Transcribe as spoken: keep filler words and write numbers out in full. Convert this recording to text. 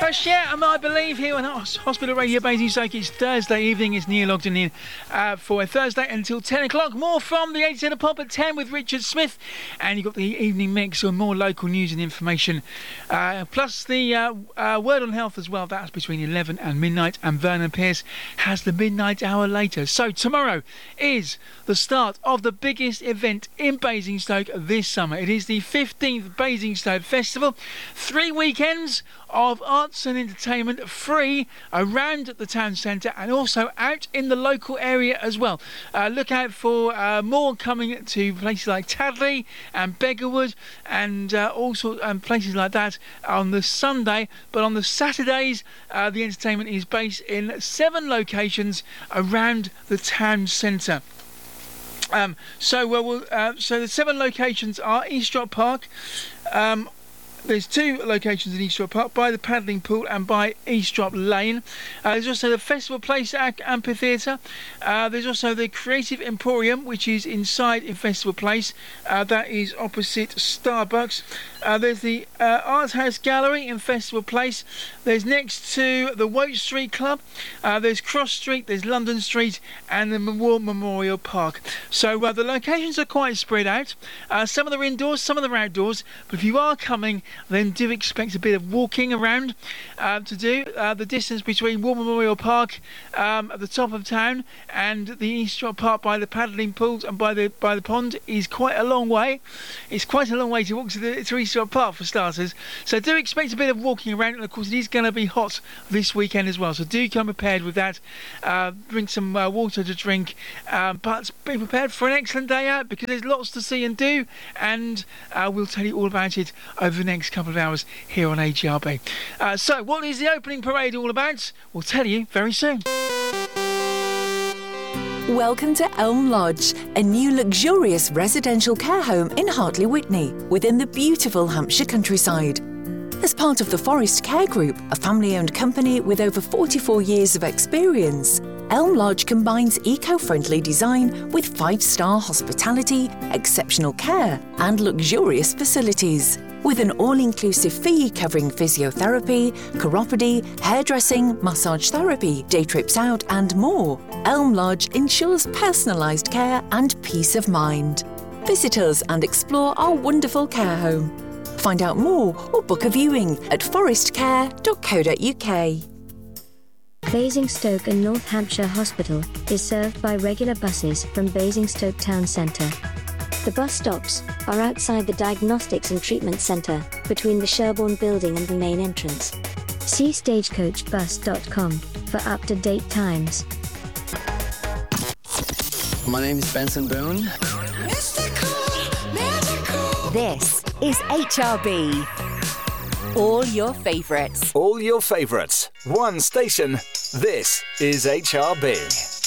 Fresh, yeah, and I believe here on Hospital Radio Basingstoke, it's Thursday evening. It's Neil Ogden in uh, for a Thursday until ten o'clock. More from the eighty Centre Pop at ten with Richard Smith, and you've got the evening mix or more local news and information, uh, plus the uh, uh, Word on Health as well. That's between eleven and midnight, and Vernon Pierce has the midnight hour later. So tomorrow is the start of the biggest event in Basingstoke this summer. It is the fifteenth Basingstoke Festival. Three weekends of arts and entertainment free around the town centre and also out in the local area as well. Uh, look out for uh, more coming to places like Tadley and Beggarwood and uh, all sorts and places like that on the Sunday. But on the Saturdays, uh, the entertainment is based in seven locations around the town centre. Um, so, well, we'll uh, so the seven locations are Eastrop Park. Um, There's two locations in Eastrop Park, by the paddling pool and by Eastrop Lane. Uh, there's also the Festival Place Amphitheatre. Uh, there's also the Creative Emporium, which is inside in Festival Place. Uh, that is opposite Starbucks. Uh, there's the uh, Art House Gallery in Festival Place. There's next to the Woke Street Club. Uh, there's Cross Street, there's London Street, and the War Memorial Park. So uh, the locations are quite spread out. Uh, some of them are indoors, some of them are outdoors. But if you are coming, then do expect a bit of walking around uh, to do. Uh, the distance between War Memorial Park um, at the top of town and the Eastrop Park by the paddling pools and by the by the pond is quite a long way. It's quite a long way to walk to, the, to Eastrop Park for starters. So do expect a bit of walking around, and of course it is going to be hot this weekend as well. So do come prepared with that. Uh, bring some uh, water to drink, um, but be prepared for an excellent day out because there's lots to see and do, and uh, we'll tell you all about it over the next couple of hours here on A G R B. Uh, so what is the opening parade all about? We'll tell you very soon. Welcome to Elm Lodge, a new luxurious residential care home in Hartley Witney, within the beautiful Hampshire countryside. As part of the Forest Care Group, a family-owned company with over forty-four years of experience, Elm Lodge combines eco-friendly design with five-star hospitality, exceptional care and luxurious facilities. With an all-inclusive fee covering physiotherapy, chiropody, hairdressing, massage therapy, day trips out and more, Elm Lodge ensures personalised care and peace of mind. Visit us and explore our wonderful care home. Find out more or book a viewing at forest care dot co dot uk. Basingstoke and North Hampshire Hospital is served by regular buses from Basingstoke Town Centre. The bus stops are outside the Diagnostics and Treatment Centre, between the Sherborne building and the main entrance. See stagecoach bus dot com for up-to-date times. My name is Benson Boone. Mystical, magical. This is H R B. All your favourites. All your favourites. One station. This is H R B.